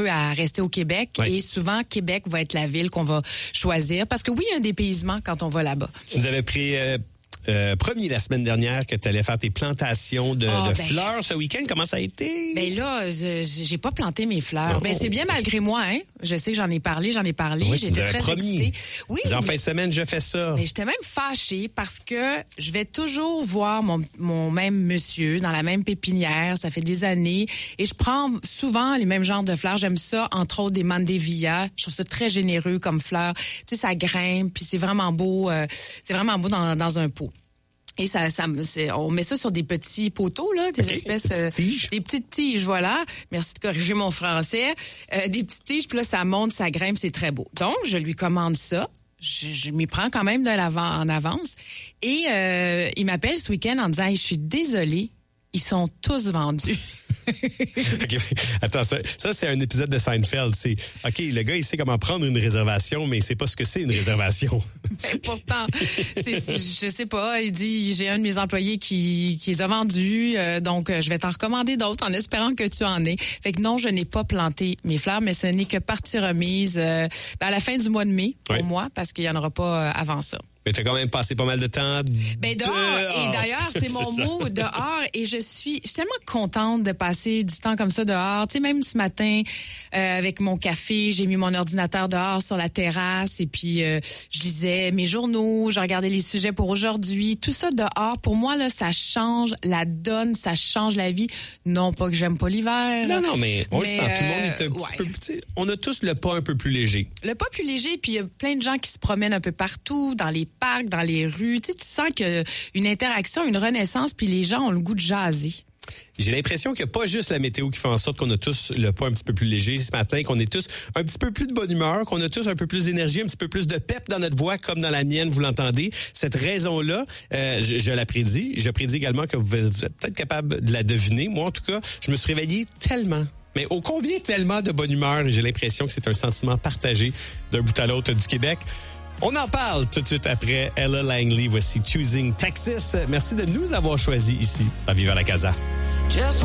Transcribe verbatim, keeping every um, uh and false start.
nombreux à rester au Québec Ouais. et souvent, Québec va être la ville qu'on va choisir parce que oui, il y a un dépaysement quand on va là-bas. Tu nous avais pris... Euh... Euh, promis la semaine dernière que tu allais faire tes plantations de, oh, de ben, fleurs ce week-end. Comment ça a été? Ben là, je, j'ai pas planté mes fleurs. Oh. Ben c'est bien malgré moi, hein. Je sais que j'en ai parlé, j'en ai parlé. Oui, J'étais très promis. excitée. Oui. En mais, fin de semaine, je fais ça. Mais j'étais même fâchée parce que je vais toujours voir mon, mon même monsieur dans la même pépinière. Ça fait des années. Et je prends souvent les mêmes genres de fleurs. J'aime ça, entre autres, des mandevilla. Je trouve ça très généreux comme fleurs. Tu sais, ça grimpe, puis c'est vraiment beau. Euh, c'est vraiment beau dans, dans un pot. Et ça, ça, c'est, on met ça sur des petits poteaux, là, des okay. espèces, des euh, petites tiges. des petites tiges, voilà. Merci de corriger mon français. Euh, des petites tiges, puis là, ça monte, ça grimpe, c'est très beau. Donc, je lui commande ça. Je, je m'y prends quand même de l'avant, en avance. Et euh, il m'appelle ce week-end en disant, hey, je suis désolée, ils sont tous vendus. Okay. Attends, ça, ça, c'est un épisode de Seinfeld. C'est, OK, le gars, il sait comment prendre une réservation, mais il sait pas ce que c'est une réservation. Ben, pourtant, c'est, je sais pas, il dit, j'ai un de mes employés qui, qui les a vendus, euh, donc je vais t'en recommander d'autres en espérant que tu en aies. Fait que non, je n'ai pas planté mes fleurs, mais ce n'est que partie remise euh, ben à la fin du mois de mai, pour ouais. moi, parce qu'il y en aura pas euh, avant ça. Mais t'as quand même passé pas mal de temps ben dehors. dehors. Et d'ailleurs, c'est mon c'est mot, dehors. Et je suis, je suis tellement contente de passer du temps comme ça dehors. Tu sais, même ce matin, euh, avec mon café, j'ai mis mon ordinateur dehors sur la terrasse et puis euh, je lisais mes journaux, je regardais les sujets pour aujourd'hui. Tout ça dehors, pour moi, là, ça change la donne, ça change la vie. Non pas que j'aime pas l'hiver. Non, non, mais on mais, le sent. Tout le monde est un euh, petit ouais. peu... T'sais, on a tous le pas un peu plus léger. Le pas plus léger, puis il y a plein de gens qui se promènent un peu partout, dans les parcs, dans les rues. Tu sais, tu sens qu'il y a une interaction, une renaissance, puis les gens ont le goût de jaser. J'ai l'impression qu'il n'y a pas juste la météo qui fait en sorte qu'on a tous le poids un petit peu plus léger ce matin, qu'on est tous un petit peu plus de bonne humeur, qu'on a tous un peu plus d'énergie, un petit peu plus de pep dans notre voix, comme dans la mienne, vous l'entendez. Cette raison-là, euh, je, je la prédis. Je prédis également que vous êtes peut-être capable de la deviner. Moi, en tout cas, je me suis réveillé tellement... Mais ô combien tellement de bonne humeur, et j'ai l'impression que c'est un sentiment partagé d'un bout à l'autre du Québec. On en parle tout de suite après Ella Langley. Voici Choosing Texas. Merci de nous avoir choisis ici à Viva la Casa. Just